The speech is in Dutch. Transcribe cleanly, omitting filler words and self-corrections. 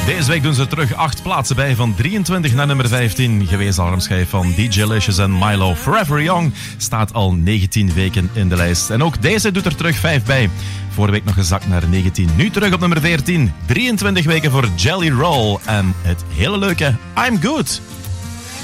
Deze week doen ze terug 8 plaatsen bij, van 23 naar nummer 15. Gewezen alarmschijf van DJ Licious en Milo. Forever Young staat al 19 weken in de lijst. En ook deze doet er terug 5 bij. Vorige week nog gezakt naar 19. Nu terug op nummer 14. 23 weken voor Jelly Roll. En het hele leuke I'm Good.